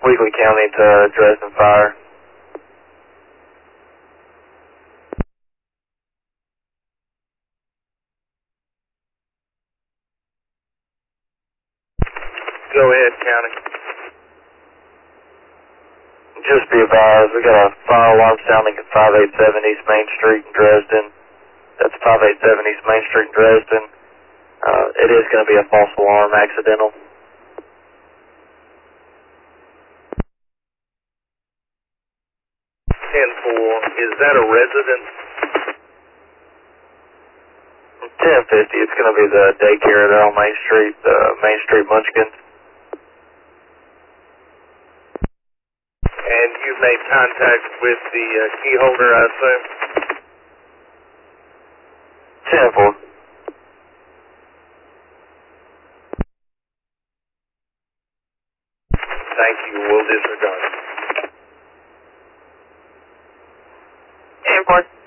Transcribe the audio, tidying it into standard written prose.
Weakley County to Dresden Fire. Go ahead, County. Just be advised, we got a fire alarm sounding at 587 East Main Street in Dresden. That's 587 East Main Street in Dresden. It is going to be a false alarm, accidental. 10-4, is that a resident? 1050, it's going to be the daycare there on Main Street, Main Street Munchkins. And you made contact with the key holder, I assume? 10-4. Thank you, we'll disregard it. 10-4.